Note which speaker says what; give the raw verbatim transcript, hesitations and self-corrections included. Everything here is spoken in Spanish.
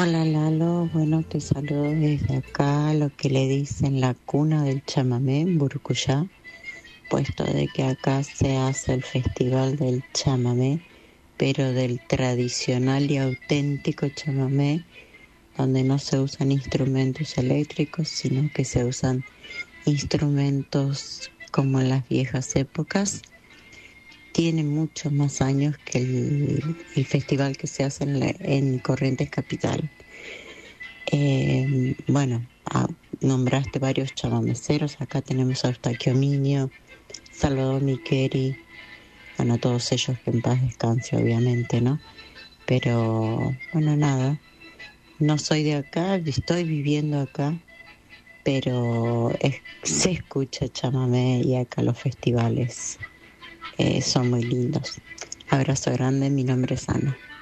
Speaker 1: Hola Lalo, bueno, te saludo desde acá, lo que le dicen la cuna del chamamé, en Burucuyá, puesto de que acá se hace el festival del chamamé, pero del tradicional y auténtico chamamé, donde no se usan instrumentos eléctricos, sino que se usan instrumentos como en las viejas épocas. Tiene muchos más años que el, el festival que se hace en, la- en Corrientes Capital. Eh, bueno, ah, nombraste varios chamameceros. Acá tenemos a Eustaquio Miño, Salvador Miqueri, bueno, todos ellos que en paz descanse, obviamente, ¿no? Pero, bueno, nada, no soy de acá, estoy viviendo acá, pero es- se escucha chamamé y acá los festivales eh, son muy lindos. Abrazo grande, mi nombre es Ana.